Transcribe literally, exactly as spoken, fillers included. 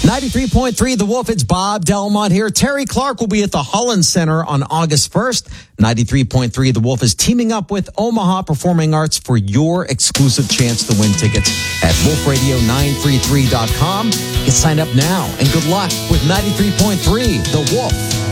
ninety-three point three The Wolf, it's Bob Delmont here. Terry Clark will be at the Holland Center on August first. ninety-three point three The Wolf is teaming up with Omaha Performing Arts for your exclusive chance to win tickets at wolf radio nine three three dot com. Get signed up now and good luck with ninety-three point three The Wolf.